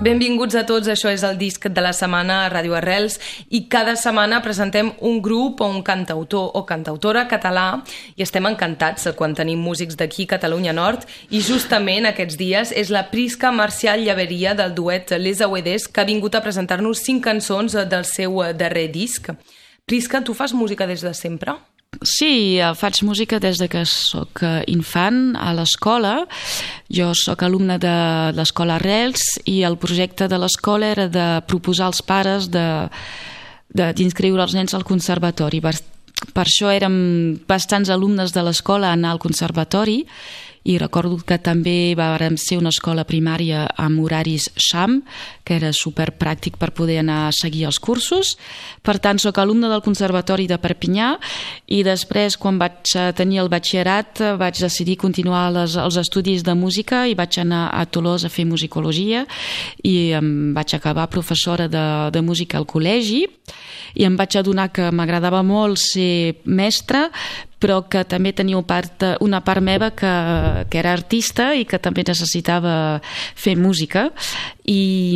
Benvinguts a tots, això és el disc de la setmana a Ràdio Arrels i cada setmana presentem un grup o un cantautor o cantautora català i estem encantats quan tenim músics d'aquí, Catalunya Nord, i justament aquests dies és la Prisca Marcial Llaveria del duet Les Auedès que ha vingut a presentar-nos 5 cançons del seu darrer disc. Prisca, tu fas música des de sempre? Sí, faig música des de que soc infant a l'escola. Jo soc alumne de l'escola Arrels i el projecte de l'escola era de proposar als pares d'inscriure els nens al conservatori. Per això érem bastants alumnes de l'escola a anar al conservatori i recordo que també vàrem ser una escola primària amb horaris xam, que era superpràctic per poder anar a seguir els cursos. Per tant, soc alumne del Conservatori de Perpinyà i després, quan vaig tenir el batxillerat, vaig decidir continuar els estudis de música i vaig anar a Tolosa a fer musicologia i em vaig acabar professora de música al col·legi i em vaig adonar que m'agradava molt ser mestra, però que també tenia una part meva que era artista i que també necessitava fer música. I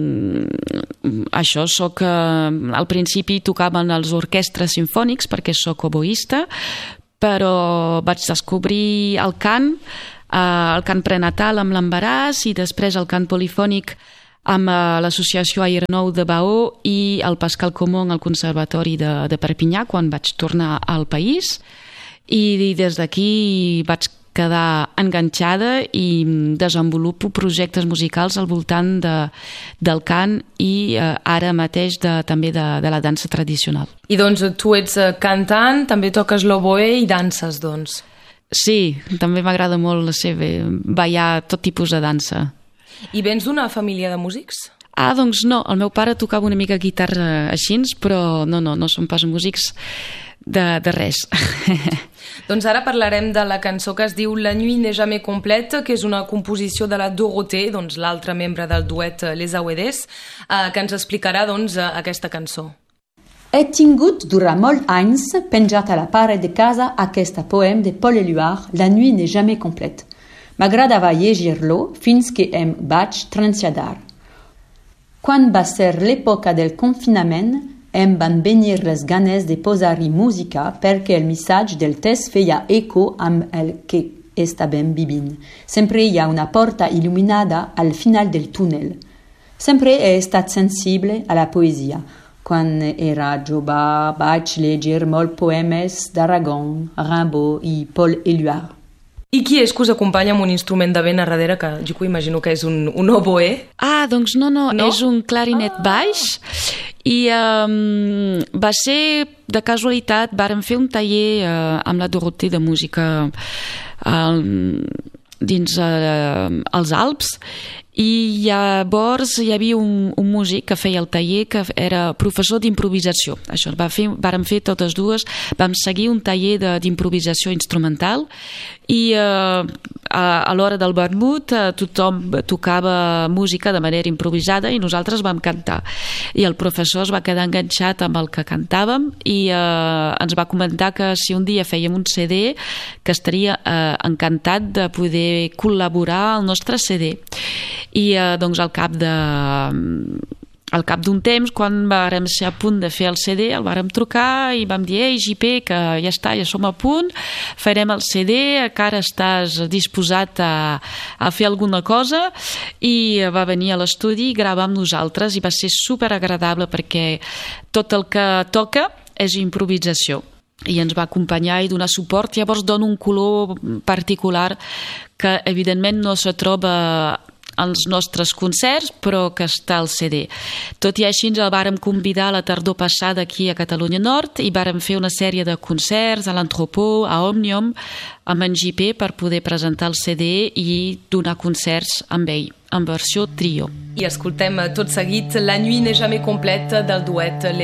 això al principi tocava en els orquestres simfònics perquè soc oboista, però vaig descobrir el cant prenatal amb l'embaràs i després el cant polifònic amb l'associació Aire Nou de Baó i el Pascal Comón al Conservatori de Perpinyà quan vaig tornar al país. I des d'aquí vaig quedar enganxada i desenvolupo projectes musicals al voltant del cant i ara mateix també de la dansa tradicional. I doncs tu ets cantant, també toques l'oboè i danses, doncs. Sí, també m'agrada molt ballar tot tipus de dansa. I vens d'una família de músics? Doncs no, el meu pare tocava una mica guitarra així, però no som pas músics de res. Doncs ara parlarem de la cançó que es diu La nuit n'est jamais complète, que és una composició de la Dorothée, doncs l'altra membre del duet Les Auedès, que ens explicarà doncs aquesta cançó. He tingut durant molts anys penjat a la paret de casa aquest poema de Paul Éluard, La nuit n'est jamais complète. M'agradava llegir-lo fins que em vaig traslladar. Quan va ser l'època del confinament, em van venir les ganes de posar-hi música perquè el missatge del text feia eco amb el que estàvem vivint. Sempre hi ha una porta il·luminada al final del túnel. Sempre he estat sensible a la poesia. Quan era jove vaig llegir molts poemes d'Aragon, Rimbaud i Paul Éluard. I qui és que us acompanya amb un instrument de vent a darrere, que jo imagino que és un oboè? Doncs no, és un clarinet baix i va ser de casualitat, vàrem fer un taller amb la Dorothée de música dins els Alps i llavors hi havia un músic que feia el taller que era professor d'improvisació. Això vàrem fer totes dues, vam seguir un taller d'improvisació instrumental i a l'hora del vermut tothom tocava música de manera improvisada i nosaltres vam cantar. I el professor es va quedar enganxat amb el que cantàvem i ens va comentar que si un dia fèiem un CD que estaria encantat de poder col·laborar al nostre CD. I doncs al cap d'un temps, quan vàrem ser a punt de fer el CD, el vàrem trucar i vam dir: «Ei, JP, que ja està, ja som a punt, farem el CD, que ara estàs disposat a fer alguna cosa?» I va venir a l'estudi i gravar amb nosaltres i va ser superagradable perquè tot el que toca és improvisació i ens va acompanyar i donar suport. Llavors dona un color particular que evidentment no se troba als nostres concerts, però que està al CD. Tot i així ens el vàrem convidar la tardor passada aquí a Catalunya Nord i vàrem fer una sèrie de concerts a l'Anthropó, a Òmnium, amb en JP per poder presentar el CD i donar concerts amb ell, en versió trio. I escoltem tot seguit La nuit n'est jamais complète del duet